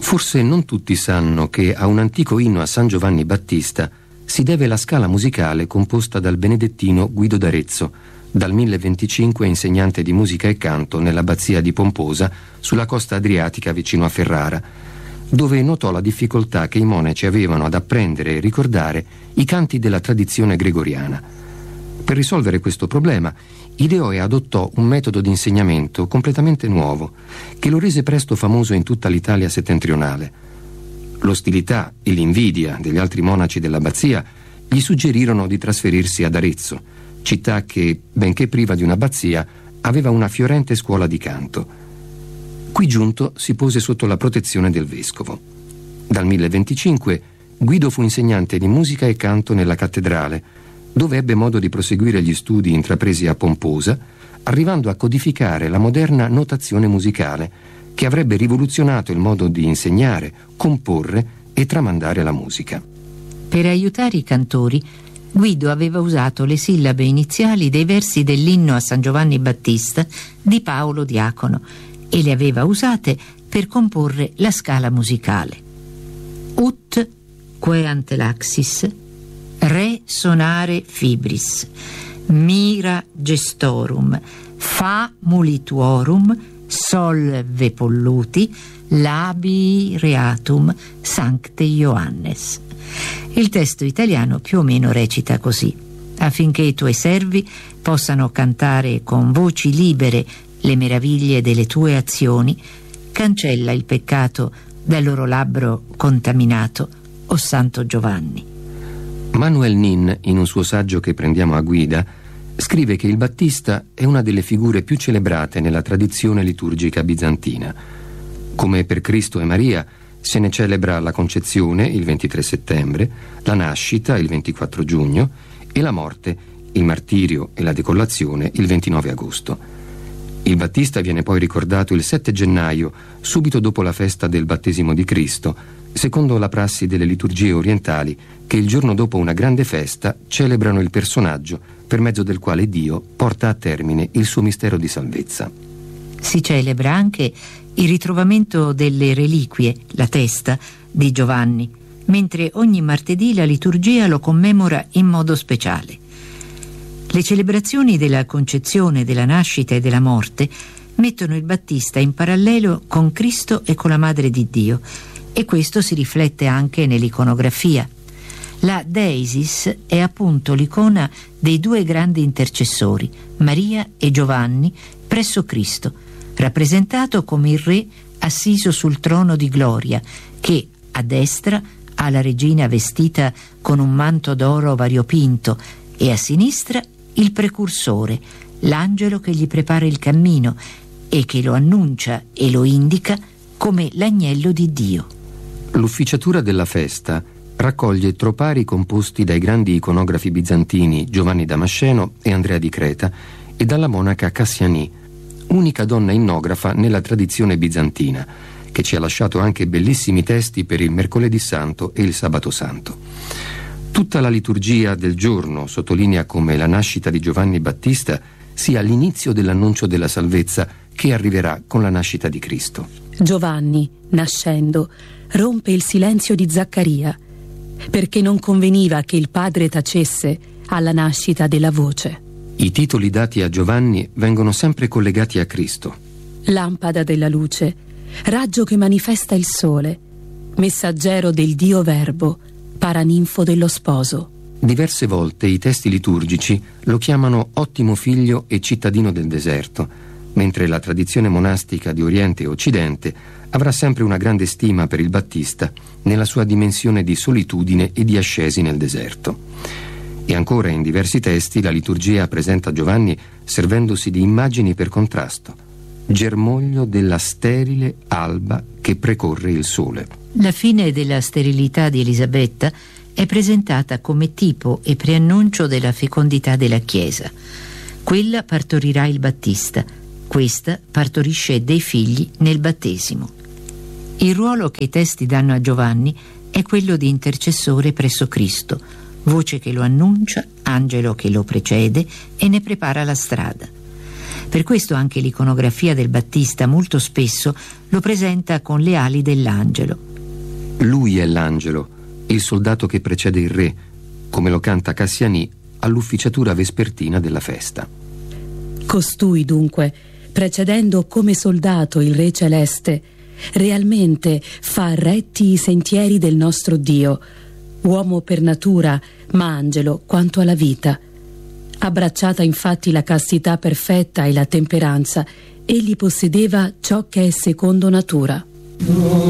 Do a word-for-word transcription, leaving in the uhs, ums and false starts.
Forse non tutti sanno che a un antico inno a San Giovanni Battista si deve la scala musicale composta dal benedettino Guido d'Arezzo, dal milleventincinque insegnante di musica e canto nell'abbazia di Pomposa, sulla costa adriatica vicino a Ferrara, dove notò la difficoltà che i monaci avevano ad apprendere e ricordare i canti della tradizione gregoriana. Per risolvere questo problema, ideò e adottò un metodo di insegnamento completamente nuovo, che lo rese presto famoso in tutta l'Italia settentrionale. L'ostilità e l'invidia degli altri monaci dell'abbazia gli suggerirono di trasferirsi ad Arezzo, città che, benché priva di un'abbazia, aveva una fiorente scuola di canto. Qui giunto si pose sotto la protezione del vescovo. Dal milleventincinque Guido fu insegnante di musica e canto nella cattedrale, dove ebbe modo di proseguire gli studi intrapresi a Pomposa, arrivando a codificare la moderna notazione musicale, che avrebbe rivoluzionato il modo di insegnare, comporre e tramandare la musica. Per aiutare i cantori, Guido aveva usato le sillabe iniziali dei versi dell'inno a San Giovanni Battista di Paolo Diacono e le aveva usate per comporre la scala musicale. Ut queant laxis, re sonare fibris, mira gestorum, fa mulituorum, solve polluti, labi reatum, sancte Ioannes. Il testo italiano più o meno recita così: affinché i tuoi servi possano cantare con voci libere le meraviglie delle tue azioni, cancella il peccato dal loro labbro contaminato, o Santo Giovanni. Manuel Nin, in un suo saggio che prendiamo a guida, scrive che il Battista è una delle figure più celebrate nella tradizione liturgica bizantina. Come per Cristo e Maria, se ne celebra la concezione il ventitré settembre, la nascita il ventiquattro giugno e la morte, il martirio e la decollazione il ventinove agosto. Il Battista viene poi ricordato il sette gennaio, subito dopo la festa del battesimo di Cristo, secondo la prassi delle liturgie orientali, che il giorno dopo una grande festa celebrano il personaggio per mezzo del quale Dio porta a termine il suo mistero di salvezza. Si celebra anche il ritrovamento delle reliquie, la testa, di Giovanni, mentre ogni martedì la liturgia lo commemora in modo speciale. Le celebrazioni della concezione, della nascita e della morte mettono il Battista in parallelo con Cristo e con la Madre di Dio, e questo si riflette anche nell'iconografia. La Deisis è appunto l'icona dei due grandi intercessori, Maria e Giovanni, presso Cristo, rappresentato come il re assiso sul trono di gloria, che a destra ha la regina vestita con un manto d'oro variopinto e a sinistra il precursore, l'angelo che gli prepara il cammino e che lo annuncia e lo indica come l'agnello di Dio. L'ufficiatura della festa raccoglie tropari composti dai grandi iconografi bizantini Giovanni Damasceno e Andrea di Creta e dalla monaca Cassiani, unica donna innografa nella tradizione bizantina, che ci ha lasciato anche bellissimi testi per il Mercoledì Santo e il Sabato Santo. Tutta la liturgia del giorno sottolinea come la nascita di Giovanni Battista sia l'inizio dell'annuncio della salvezza che arriverà con la nascita di Cristo. Giovanni, nascendo, rompe il silenzio di Zaccaria, perché non conveniva che il padre tacesse alla nascita della voce. I titoli dati a Giovanni vengono sempre collegati a Cristo. Lampada della luce, raggio che manifesta il sole, messaggero del Dio Verbo, paraninfo dello sposo. Diverse volte i testi liturgici lo chiamano ottimo figlio e cittadino del deserto, mentre la tradizione monastica di Oriente e Occidente avrà sempre una grande stima per il Battista nella sua dimensione di solitudine e di ascesi nel deserto. E ancora in diversi testi la liturgia presenta Giovanni servendosi di immagini per contrasto: germoglio della sterile alba che precorre il sole. La fine della sterilità di Elisabetta è presentata come tipo e preannuncio della fecondità della Chiesa. Quella partorirà il Battista, questa partorisce dei figli nel battesimo. Il ruolo che i testi danno a Giovanni è quello di intercessore presso Cristo, voce che lo annuncia, angelo che lo precede e ne prepara la strada. Per questo anche l'iconografia del Battista molto spesso lo presenta con le ali dell'angelo. Lui è l'angelo, il soldato che precede il re, come lo canta Cassiani all'ufficiatura vespertina della festa. Costui dunque, precedendo come soldato il Re Celeste, realmente fa retti i sentieri del nostro Dio, uomo per natura, ma angelo quanto alla vita. Abbracciata infatti la castità perfetta e la temperanza, egli possedeva ciò che è secondo natura.